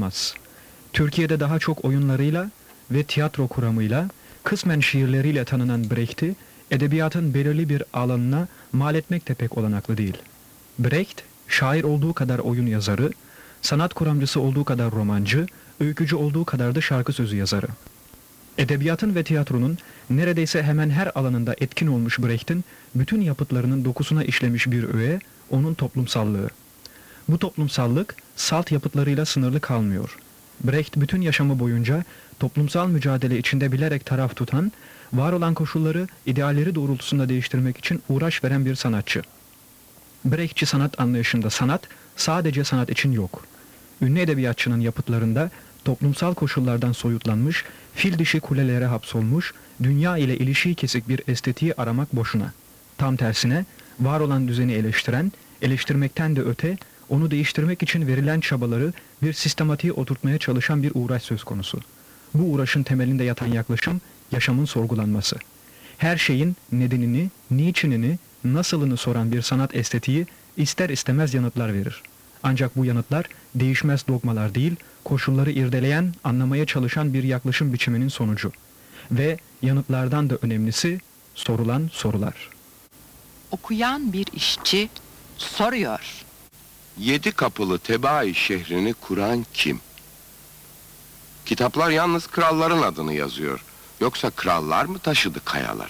olmaz. Türkiye'de daha çok oyunlarıyla ve tiyatro kuramıyla, kısmen şiirleriyle tanınan Brecht'i, edebiyatın belirli bir alanına mal etmek de pek olanaklı değil. Brecht, şair olduğu kadar oyun yazarı, sanat kuramcısı olduğu kadar romancı, öykücü olduğu kadar da şarkı sözü yazarı. Edebiyatın ve tiyatronun neredeyse hemen her alanında etkin olmuş Brecht'in bütün yapıtlarının dokusuna işlemiş bir öğe, onun toplumsallığı. Bu toplumsallık salt yapıtlarıyla sınırlı kalmıyor. Brecht bütün yaşamı boyunca toplumsal mücadele içinde bilerek taraf tutan, var olan koşulları idealleri doğrultusunda değiştirmek için uğraş veren bir sanatçı. Brechtçi sanat anlayışında sanat sadece sanat için yok. Ünlü edebiyatçının yapıtlarında toplumsal koşullardan soyutlanmış, fil dişi kulelere hapsolmuş, dünya ile ilişiği kesik bir estetiği aramak boşuna. Tam tersine var olan düzeni eleştiren, eleştirmekten de öte, onu değiştirmek için verilen çabaları bir sistematiğe oturtmaya çalışan bir uğraş söz konusu. Bu uğraşın temelinde yatan yaklaşım, yaşamın sorgulanması. Her şeyin nedenini, niçinini, nasılını soran bir sanat estetiği ister istemez yanıtlar verir. Ancak bu yanıtlar değişmez dogmalar değil, koşulları irdeleyen, anlamaya çalışan bir yaklaşım biçiminin sonucu. Ve yanıtlardan da önemlisi sorulan sorular. Okuyan bir işçi soruyor. 7 kapılı Tebai şehrini kuran kim? Kitaplar yalnız kralların adını yazıyor. Yoksa krallar mı taşıdı kayaları?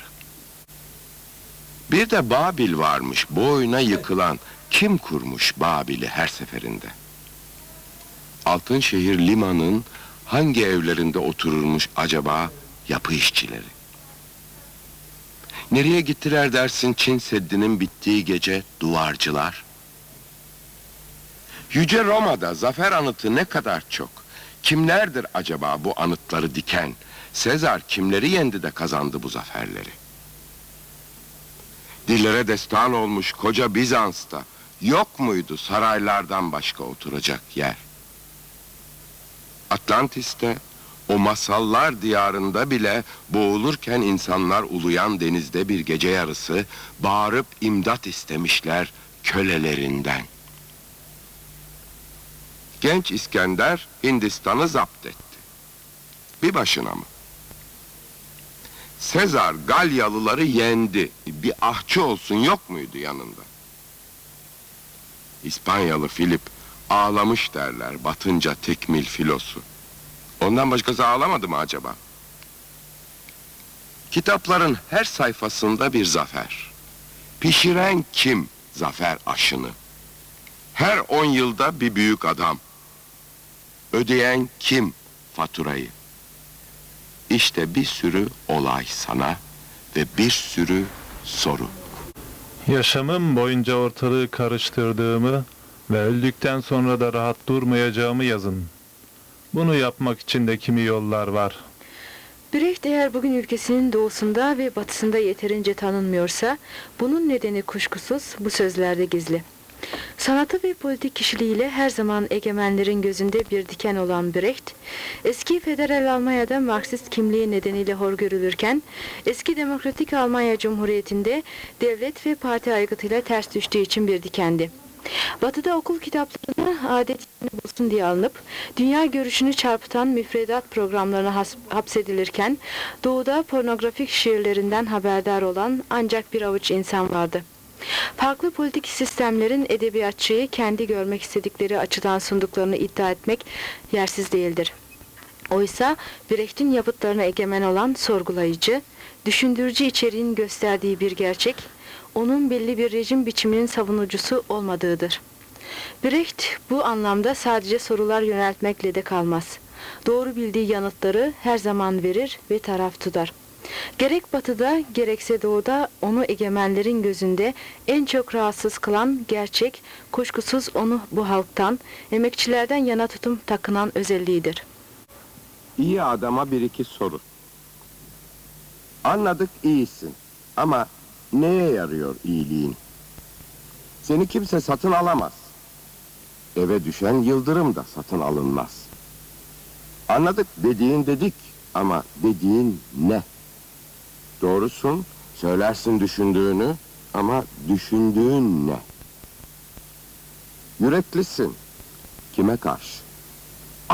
Bir de Babil varmış, boyuna yıkılan. Kim kurmuş Babil'i her seferinde? Altınşehir limanın hangi evlerinde otururmuş acaba yapı işçileri? Nereye gittiler dersin Çin Seddi'nin bittiği gece duvarcılar? Yüce Roma'da zafer anıtı ne kadar çok. Kimlerdir acaba bu anıtları diken? Sezar kimleri yendi de kazandı bu zaferleri? Dillere destan olmuş koca Bizans'ta yok muydu saraylardan başka oturacak yer? Atlantis'te, o masallar diyarında bile boğulurken insanlar uluyan denizde bir gece yarısı bağırıp imdat istemişler kölelerinden. Genç İskender Hindistan'ı zapt etti. Bir başına mı? Sezar Galyalıları yendi. Bir ahçı olsun yok muydu yanında? İspanyalı Filip ağlamış derler batınca tekmil filosu. Ondan başkası ağlamadı mı acaba? Kitapların her sayfasında bir zafer. Pişiren kim zafer aşını? Her 10 yılda bir büyük adam. Ödeyen kim faturayı? İşte bir sürü olay sana ve bir sürü soru. Yaşamım boyunca ortalığı karıştırdığımı ve öldükten sonra da rahat durmayacağımı yazın. Bunu yapmak için de kimi yollar var. Brecht eğer bugün ülkesinin doğusunda ve batısında yeterince tanınmıyorsa, bunun nedeni kuşkusuz bu sözlerde gizli. Sanatı ve politik kişiliğiyle her zaman egemenlerin gözünde bir diken olan Brecht, eski Federal Almanya'da Marksist kimliği nedeniyle hor görülürken, eski Demokratik Almanya Cumhuriyeti'nde devlet ve parti aygıtıyla ters düştüğü için bir dikendi. Batı'da okul kitaplarını adet yerini bulsun diye alınıp, dünya görüşünü çarpıtan müfredat programlarına hapsedilirken, Doğu'da pornografik şiirlerinden haberdar olan ancak bir avuç insan vardı. Farklı politik sistemlerin edebiyatçıyı kendi görmek istedikleri açıdan sunduklarını iddia etmek yersiz değildir. Oysa Brecht'in yapıtlarına egemen olan sorgulayıcı, düşündürücü içeriğin gösterdiği bir gerçek, onun belli bir rejim biçiminin savunucusu olmadığıdır. Brecht bu anlamda sadece sorular yöneltmekle de kalmaz. Doğru bildiği yanıtları her zaman verir ve taraf tutar. Gerek batıda gerekse doğuda onu egemenlerin gözünde en çok rahatsız kılan gerçek, kuşkusuz onu bu halktan, emekçilerden yana tutum takınan özelliğidir. İyi adama bir iki soru. Anladık iyisin ama neye yarıyor iyiliğin? Seni kimse satın alamaz. Eve düşen yıldırım da satın alınmaz. Anladık dediğin dedik ama dediğin ne? Doğrusun, söylersin düşündüğünü ama düşündüğün ne? Yüreklisin. Kime karşı?